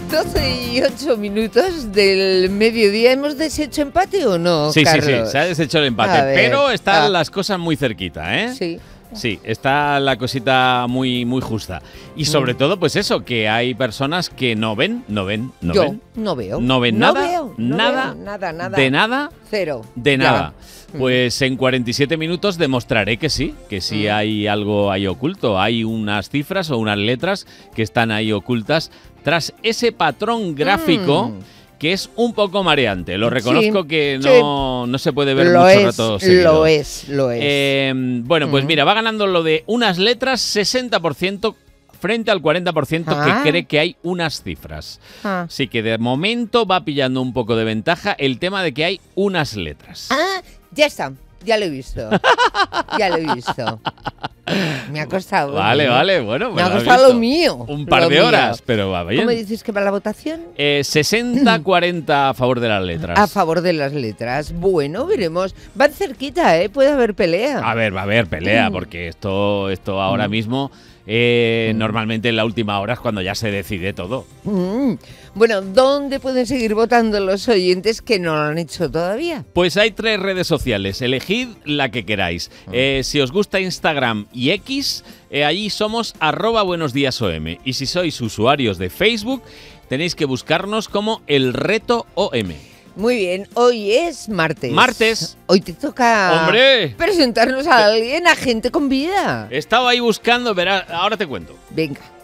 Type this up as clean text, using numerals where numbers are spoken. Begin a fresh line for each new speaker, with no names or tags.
12:08 del mediodía. ¿Hemos deshecho empate o no,
Sí,
Carlos?
sí, sí, se ha deshecho el empate, pero están las cosas muy cerquita, ¿eh?
Sí.
Sí, está la cosita muy, muy justa. Y sobre todo, pues eso, que hay personas que no ven.
Yo no veo.
No ven
No
nada,
veo,
nada,
nada.
de nada,
Cero.
de nada.
Ya.
Pues en 47 minutos demostraré que sí hay algo ahí oculto. Hay unas cifras o unas letras que están ahí ocultas tras ese patrón gráfico que es un poco mareante. Lo reconozco que no se puede ver mucho rato seguido.
Lo es.
Bueno, pues mira, va ganando lo de unas letras 60% frente al 40% que cree que hay unas cifras. Así que de momento va pillando un poco de ventaja el tema de que hay unas letras.
Ya está. Ya lo he visto. Me ha costado.
Vale, bueno.
Me ha costado lo mío.
Un par de horas, pero va bien.
¿Cómo dices que va la votación?
60-40 a favor de las letras.
A favor de las letras. Bueno, veremos. Van cerquita, ¿eh? Puede haber pelea.
A ver, va a haber pelea, porque esto ahora mismo... normalmente en la última hora es cuando ya se decide todo.
Bueno, ¿dónde pueden seguir votando los oyentes que no lo han hecho todavía?
Pues hay 3 redes sociales, elegid la que queráis. Si os gusta Instagram y X, allí somos @buenosdiasom. Y si sois usuarios de Facebook, tenéis que buscarnos como El Reto OM.
Muy bien, hoy es martes.
¡Martes!
Hoy te toca
¡Hombre!
presentarnos a alguien, a gente con vida.
Estaba ahí buscando, verás, ahora te cuento.
Venga.